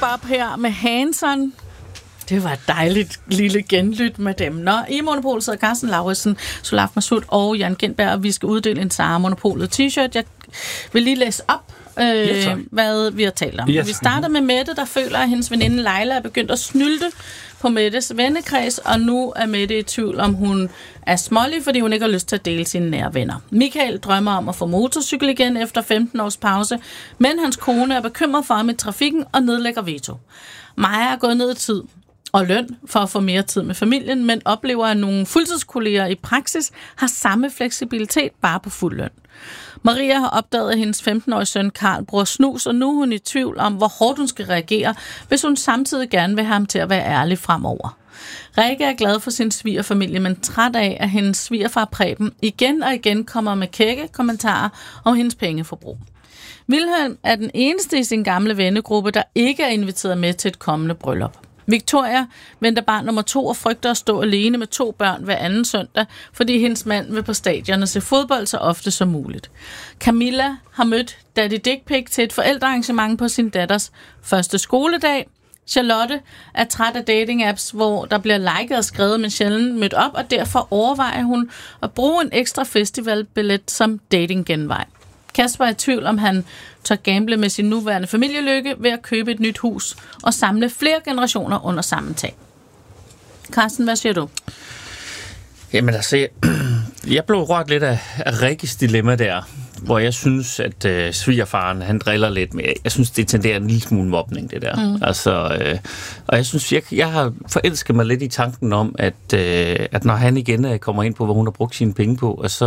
op her med Hanson. Det var et dejligt lille genlyt med dem. Nå, i Monopolet sidder Carsten Lauritsen, Solaf Masud og Jan Gindberg, og vi skal uddele en Zara Monopolet t-shirt. Jeg vil lige læse op, hvad vi har talt om. Yes. Vi starter med Mette, der føler, at hendes veninde Leila er begyndt at snylte på Mettes vennekreds, og nu er Mette i tvivl, om hun er smålig, fordi hun ikke har lyst til at dele sine nære venner. Michael drømmer om at få motorcykel igen efter 15 års pause, men hans kone er bekymret for ham i trafikken og nedlægger veto. Maja er gået ned i tid og løn for at få mere tid med familien, men oplever, at nogle fuldtidskolleger i praksis har samme fleksibilitet bare på fuld løn. Maria har opdaget, at hendes 15-årige søn Karl bruger snus, og nu er hun i tvivl om, hvor hårdt hun skal reagere, hvis hun samtidig gerne vil have ham til at være ærlig fremover. Rikke er glad for sin svigerfamilie, men træt af, at hendes svigerfar Preben igen og igen kommer med kække kommentarer om hendes pengeforbrug. Wilhelm er den eneste i sin gamle vennegruppe, der ikke er inviteret med til et kommende bryllup. Victoria venter barn nummer 2 og frygter at stå alene med 2 børn hver anden søndag, fordi hendes mand vil på stadion og se fodbold så ofte som muligt. Camilla har mødt Daddy Dick Pic til et forældrearrangement på sin datters første skoledag. Charlotte er træt af dating-apps, hvor der bliver liket og skrevet, men sjældent mødt op, og derfor overvejer hun at bruge en ekstra festivalbillet som datinggenvej. Kasper er i tvivl, om han tør gamble med sin nuværende familielykke ved at købe et nyt hus og samle flere generationer under samme tag. Carsten, hvad siger du? Jamen altså, jeg blev rørt lidt af Rikkes dilemma der, hvor jeg synes, at svigerfaren, han driller lidt med. Jeg synes, det tenderer en lille smule mobning, det der. Altså, og jeg synes, jeg har forelsket mig lidt i tanken om, at når han igen kommer ind på, hvor hun har brugt sine penge på, og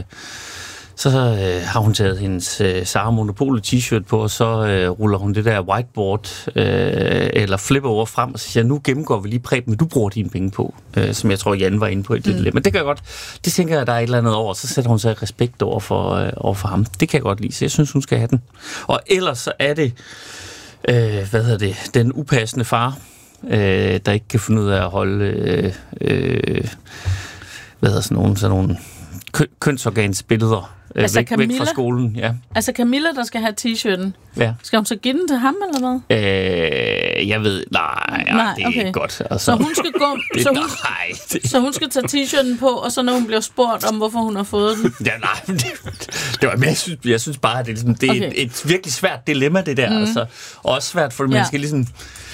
så har hun taget hendes Zara Monopolet t-shirt på, og så ruller hun det der whiteboard eller flipper over frem og siger, nu gennemgår vi lige Preben, du bruger dine penge på, som jeg tror, Jan var inde på i det dilemma. Det kan jeg godt, det tænker jeg, der er et eller andet over, så sætter hun sig respekt over for ham. Det kan jeg godt lide, så jeg synes, hun skal have den. Og ellers så er det, den upassende far, der ikke kan finde ud af at holde, sådan nogle kønsorgansbilleder væk fra skolen. Ja. Altså Camilla, der skal have t-shirten. Ja. Skal hun så give den til ham, eller hvad? Jeg ved, nej, det er ikke godt. Altså. Så hun skal gå... Så hun skal tage t-shirten på, og så når hun bliver spurgt om, hvorfor hun har fået den. Ja, nej, det var mere, jeg synes bare, at det er et virkelig svært dilemma, det der. Altså. Også svært, for man skal ligesom...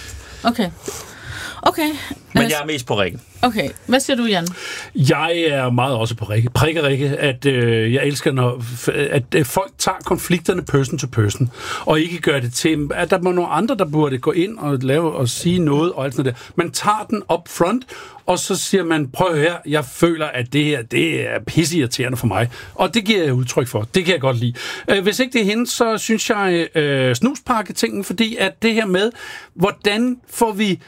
Okay. Men jeg er mest på Rikke. Okay. Hvad siger du, Jan? Jeg er meget også på Rikke. Rikke, at jeg elsker, at folk tager konflikterne person to person, og ikke gør det til, at der må nogle andre, der burde gå ind og lave og sige noget og alt sådan der. Man tager den up front, og så siger man, prøv her, jeg føler, at det her, det er pisseirriterende for mig. Og det giver jeg udtryk for. Det kan jeg godt lide. Hvis ikke det er hende, så synes jeg snuspakke-tingen, fordi at det her med, hvordan får vi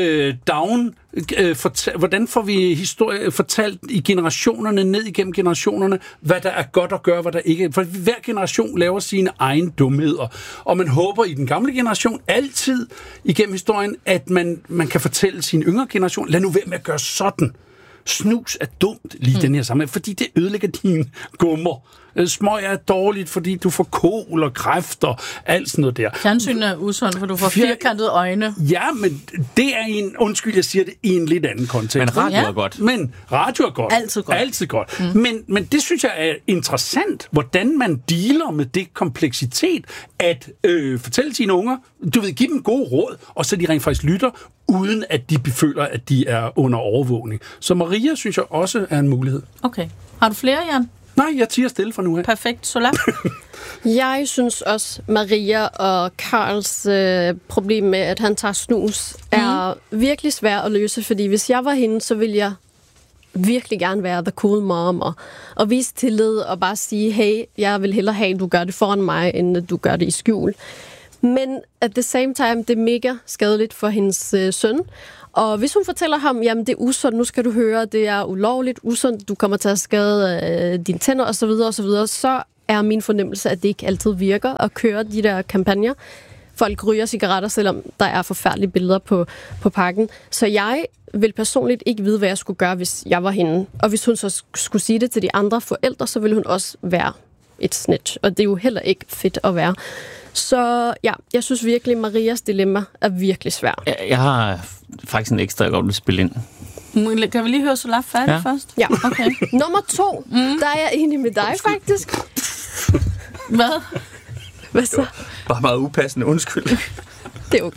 hvordan får vi historie fortalt i generationerne, ned igennem generationerne, hvad der er godt at gøre, hvad der ikke er. For hver generation laver sine egne dumheder. Og man håber i den gamle generation altid igennem historien, at man kan fortælle sin yngre generation, lad nu være med at gøre sådan. Snus er dumt lige den her sammenhæng, fordi det ødelægger dine gummer. Smøg er dårligt, fordi du får kol og kræft og alt sådan noget der. Fjernsyn er usundt, for du får firkantede øjne. Ja, men det er undskyld, jeg siger det i en lidt anden kontekst. Men radio er godt. Men radio er godt. Altid godt. Men det synes jeg er interessant, hvordan man dealer med det kompleksitet, at fortælle sine unger, give dem gode råd, og så de rent faktisk lytter, uden at de føler, at de er under overvågning. Så Maria synes jeg også er en mulighed. Okay. Har du flere, Jan? Nej, jeg tiger stille for nu af. Perfekt. Solaf? Jeg synes også, Maria og Karls problem med, at han tager snus, er virkelig svært at løse, fordi hvis jeg var hende, så ville jeg virkelig gerne være the cool mom og vise tillid og bare sige, hey, jeg vil hellere have, at du gør det foran mig, end at du gør det i skjul. Men at the same time, det er mega skadeligt for hendes søn. Og hvis hun fortæller ham, jamen det er usundt, nu skal du høre, det er ulovligt, usundt, du kommer til at skade dine tænder osv., så er min fornemmelse, at det ikke altid virker at køre de der kampagner. Folk ryger cigaretter, selvom der er forfærdelige billeder på pakken. Så jeg vil personligt ikke vide, hvad jeg skulle gøre, hvis jeg var hende. Og hvis hun så skulle sige det til de andre forældre, så ville hun også være et snitch. Og det er jo heller ikke fedt at være. Så ja, jeg synes virkelig, Marias dilemma er virkelig svær. Jeg har faktisk en ekstra, jeg godt vil spille ind. Kan vi lige høre Solaf færdig først? Ja. Okay. Nummer 2, der er jeg enig med dig faktisk. Hvad? Hvad så? Bare meget upassende, undskyld. Det er okay.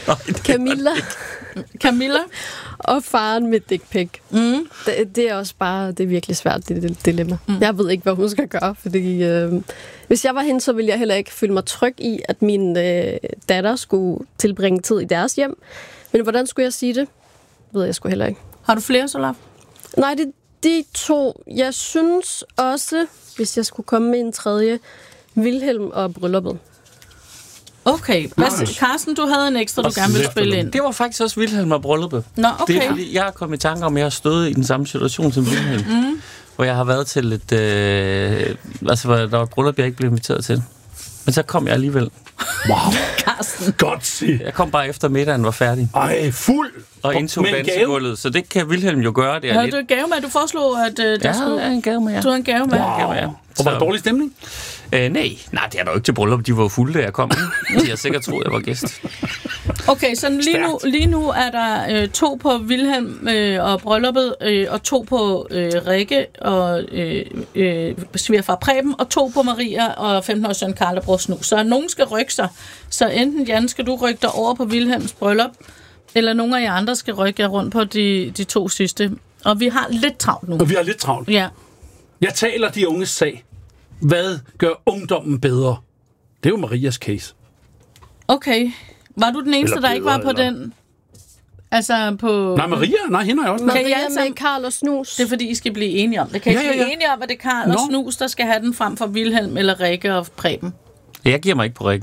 Camilla og faren med dick pic. Det er også bare, det er virkelig svært, det dilemma. Jeg ved ikke, hvad hun skal gøre, fordi hvis jeg var hende, så ville jeg heller ikke føle mig tryg i, at min datter skulle tilbringe tid i deres hjem. Men hvordan skulle jeg sige det? Ved jeg sgu heller ikke. Har du flere, Solaf? Nej, det er de 2. Jeg synes også, hvis jeg skulle komme med en tredje, Vilhelm og brylluppet. Okay. Carsten, du havde en ekstra, du gerne ville spille ind. Det var faktisk også Vilhelm og brylluppet. Nå, okay. Det er fordi, jeg er kommet i tanke om, at jeg har stået i den samme situation som Vilhelm. Hvor jeg har været til et... hvor der var et bryllup, jeg ikke blev inviteret til. Men så kom jeg alligevel. Wow. Carsten. Godt sige. Jeg kom bare efter middagen var færdig. Ej, fuld. Og indtog dansegulvet, så det kan Vilhelm jo gøre. Det er havde du en gave med, at du foreslog, at der skulle... Ja, en gave med, ja. Du havde en gave med? Wow. Og var der dårlig stemning? Nej, det er der jo ikke til bryllup. De var jo fulde, da jeg kom. De har sikkert troet, jeg var gæst. Okay, så lige nu er der 2 på Vilhelm og brylluppet, og 2 på Rikke og svigerfar Preben, og 2 på Maria og 15-års søn Karl og bror Snus. Så nogen skal rykke sig. Så enten, Jan, skal du rykke dig over på Vilhelms bryllup, eller nogle af jer andre skal rykke jer rundt på de 2 sidste. Og vi har lidt travlt nu. Og vi har lidt travlt. Ja. Jeg taler de unges sag. Hvad gør ungdommen bedre? Det er jo Marias case. Okay. Var du den eneste, der ikke var på den? Altså på... Nej, Maria? Nej, hende er jeg også. Maria med Karl og Snus. Det er fordi, I skal blive enige om det. Kan I blive enige om, at det er Karl og Snus, der skal have den frem for Vilhelm eller Rikke og Preben? Jeg giver mig ikke på Rikke.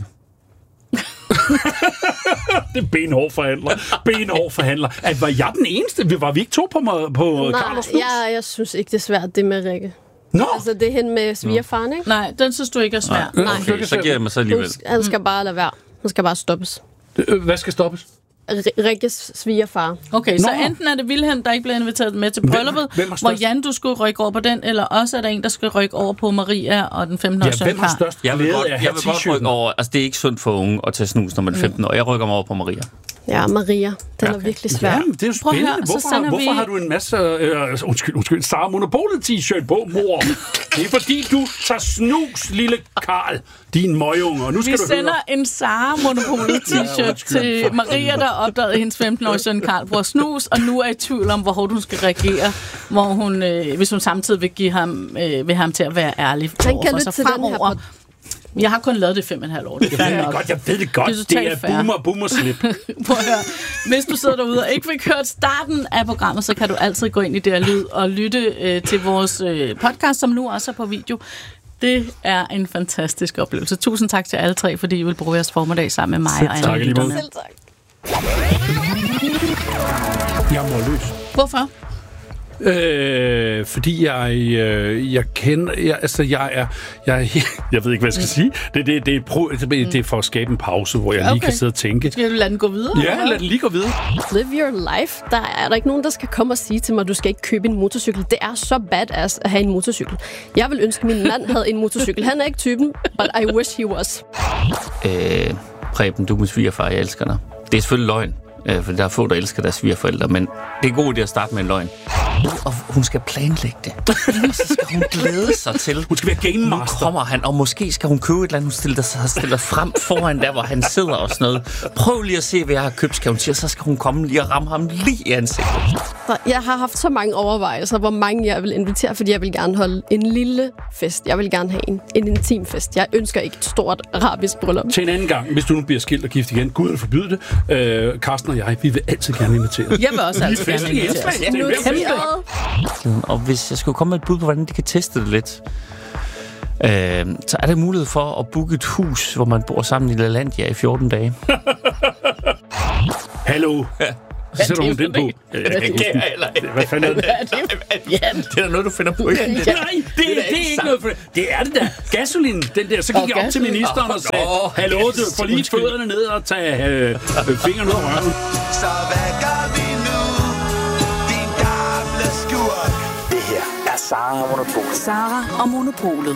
Det er benhård forhandler. At var jeg den eneste? Var vi ikke 2 på Karl og Snus? Nej, jeg synes ikke, det er svært, det med Rikke. Nå! Altså, det er hende med svigerfaren, ikke? Nej, den synes du ikke er svær. Nej. Okay, så giver jeg mig så alligevel. Han skal bare lade være. Han skal bare stoppes. Hvad skal stoppes? Rikkes svigerfar. Okay, så enten er det Vilhelm, der ikke bliver inviteret med til brylluppet, hvor Jan, du skulle rykke over på den, eller også er der en, der skal rykke over på Maria og den 15-årige søn. Hvem har størst jeg vil godt rykke over. Altså, det er ikke sundt for unge at tage snus, når man er 15 år. Jeg rykker mig over på Maria. Ja, Maria. Den er virkelig svær. Ja, det er jo spændende. Hvorfor har du en masse... undskyld, Sarah Monopolet t-shirt på, mor? Det er fordi, du tager snus, lille Karl. Din møgunge. Og nu skal vi sender en Sarah Monopolet t-shirt til Maria, der opdagede hendes 15-årige søn Karl bruger snus, og nu er i tvivl om, hvor hårdt hun skal reagere, hvor hun, hvis hun samtidig vil give ham, til at være ærlig overfor sig fremover. Jeg har kun lavet det 5,5 år. Jeg ved det godt. Det er boomer-slip. Prøv at høre. Hvis du sidder derude og ikke fik hørt starten af programmet, så kan du altid gå ind i det her lyd og lytte til vores podcast, som nu også er på video. Det er en fantastisk oplevelse. Tusind tak til alle 3, fordi I vil bruge jeres formiddag sammen med mig og alle lytterne. Selv tak. Jeg må løs. Hvorfor? Fordi jeg kender... Jeg ved ikke, hvad jeg skal sige. Det er for at skabe en pause, hvor jeg lige kan sidde og tænke. Skal du lade den gå videre? Ja, lad den lige gå videre. Live your life. Der er ikke nogen, der skal komme og sige til mig, at du skal ikke købe en motorcykel. Det er så badass at have en motorcykel. Jeg vil ønske, at min mand havde en motorcykel. Han er ikke typen, but I wish he was. Preben, du er min svigerfar, jeg elsker dig. Det er selvfølgelig løgn. For der er få, der elsker deres svigerforældre, men det er god idé at starte med en løgn. Og hun skal planlægge det. Så skal hun glæde sig til. Hun skal være game master. Nu kommer han, og måske skal hun købe et eller andet, hun stiller frem foran der, hvor han sidder og sådan noget. Prøv lige at se, hvad jeg har købt, skal hun sige, så skal hun komme lige og ramme ham lige i ansigtet. Jeg har haft så mange overvejelser, hvor mange jeg vil invitere, fordi jeg vil gerne holde en lille fest. Jeg vil gerne have en intim fest. Jeg ønsker ikke et stort arabisk bryllup. Til en anden gang, hvis du nu bliver skilt og gift igen, Gud vil forbyde det. Carsten og jeg, vi vil altid gerne invitere. Jeg vil også altid gerne invitere. Og hvis jeg skulle komme med et bud på, hvordan de kan teste det lidt, så er der mulighed for at booke et hus, hvor man bor sammen i LaLandia i 14 dage. Hallo. Så sætter hun den på. Hvad fanden er det? Det er noget, du finder på. Nej, det er ikke noget for det. Det er det der. Gasolin, den der. Så gik jeg op til ministeren og sagde, hallo, du får lige fødderne ned og tage fingrene ud af røven. Så hvad gør vi nu, din gamle skurk? Det her er Sarah og Monopolet. Sarah og Monopolet.